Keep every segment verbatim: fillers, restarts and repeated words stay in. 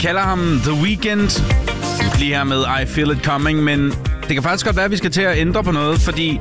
kalder ham The Weeknd. Lige her med I Feel It Coming, men det kan faktisk godt være, at vi skal til at ændre på noget, fordi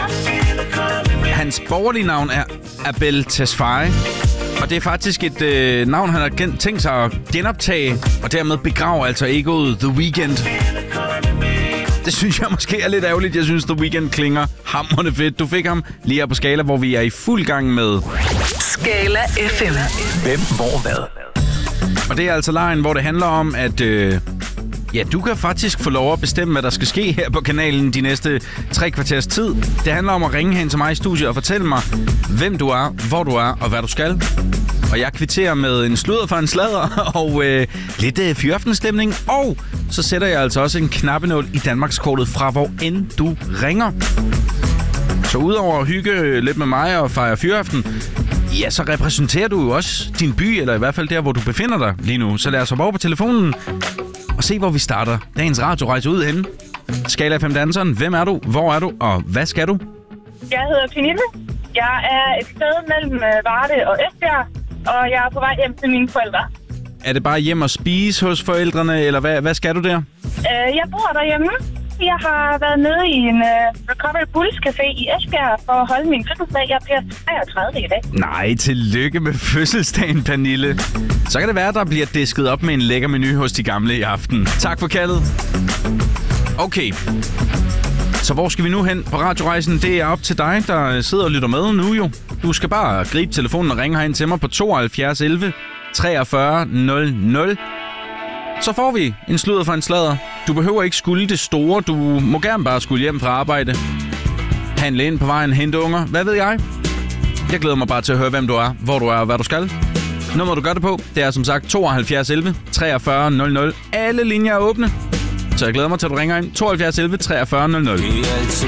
hans borgerlige navn er Abel Tesfaye. Og det er faktisk et øh, navn, han har gen- tænkt sig at genoptage, og dermed begrave altså egoet The Weeknd. Det synes jeg måske er lidt ærgerligt. Jeg synes, The Weeknd klinger hamrende fedt. Du fik ham lige her på Skala, hvor vi er i fuld gang med Skala F M. Hvem, hvor, hvad? Og det er altså lejen, hvor det handler om, at øh, ja, du kan faktisk få lov at bestemme, hvad der skal ske her på kanalen de næste tre kvarters tid. Det handler om at ringe hen til mig i studiet og fortælle mig, hvem du er, hvor du er og hvad du skal. Og jeg kvitterer med en sludder for en sladder og øh, lidt øh, fyraftenstemning. Og så sætter jeg altså også en knappenål i Danmarkskortet fra hvor end du ringer. Så udover at hygge lidt med mig og fejre fyraften, ja, så repræsenterer du jo også din by, eller i hvert fald der, hvor du befinder dig lige nu. Så lad os hoppe over på telefonen og se, hvor vi starter dagens radiorejse ud henne. Skala F M-danseren, hvem er du, hvor er du, og hvad skal du? Jeg hedder Pernille. Jeg er et sted mellem Varde og Esbjerg, og jeg er på vej hjem til mine forældre. Er det bare hjem og spise hos forældrene, eller hvad, hvad skal du der? Uh, jeg bor derhjemme. Jeg har været nede i en uh, Recovery Bulls Café i Esbjerg for at holde min fødselsdag. Jeg bliver treogtredive i dag. Nej, tillykke med fødselsdagen, Pernille. Så kan det være, at der bliver disket op med en lækker menu hos de gamle i aften. Tak for kaldet. Okay. Så hvor skal vi nu hen på radiorejsen? Det er op til dig, der sidder og lytter med nu jo. Du skal bare gribe telefonen og ringe herind til mig på tooghalvfjerds elleve treogfyrre nul nul. Så får vi en sludder for en sladder. Du behøver ikke skulle det store. Du må gerne bare skulle hjem fra arbejde. Handle ind på vejen, hente unger. Hvad ved jeg? Jeg glæder mig bare til at høre, hvem du er, hvor du er og hvad du skal. Nummer du gør det på, det er som sagt tooghalvfjerds elleve treogfyrre nul nul. Alle linjer er åbne. Så jeg glæder mig til, at du ringer ind. tooghalvfjerds elleve treogfyrre nul nul. Vi er altid